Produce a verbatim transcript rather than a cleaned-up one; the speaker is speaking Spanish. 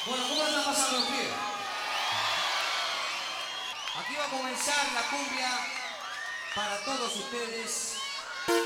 Bueno, ¿cómo lo están pasando los pies? Aquí va a comenzar la cumbia para todos ustedes.